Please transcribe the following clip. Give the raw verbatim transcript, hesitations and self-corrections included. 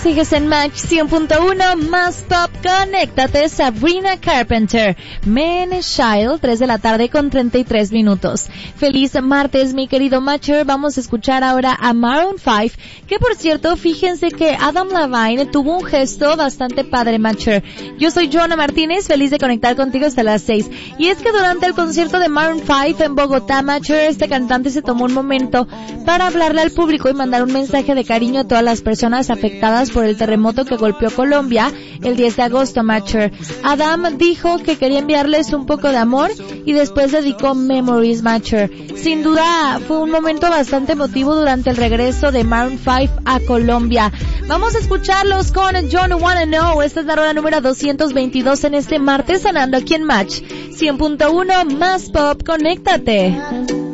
Sigues en Match cien punto uno, más pop, conéctate. Sabrina Carpenter, Man Child, tres de la tarde con treinta y tres minutos. Feliz martes, mi querido Matcher. Vamos a escuchar ahora a Maroon cinco, que por cierto, fíjense que Adam Levine tuvo un gesto bastante padre, Matcher. Yo soy Joana Martínez, feliz de conectar contigo hasta las seis. Y es que durante el concierto de Maroon cinco en Bogotá, Matcher, este cantante se tomó un momento para hablarle al público y mandar un mensaje de cariño a todas las personas afectadas por el terremoto que golpeó Colombia el diez de agosto, Matcher. Adam dijo que quería enviarles un poco de amor y después dedicó Memories, Matcher. Sin duda fue un momento bastante emotivo durante el regreso de Maroon cinco a Colombia. Vamos a escucharlos con Don't Wanna Know. Esta es la rueda número doscientos veintidós en este martes, sonando aquí en Match cien punto uno, más pop, conéctate.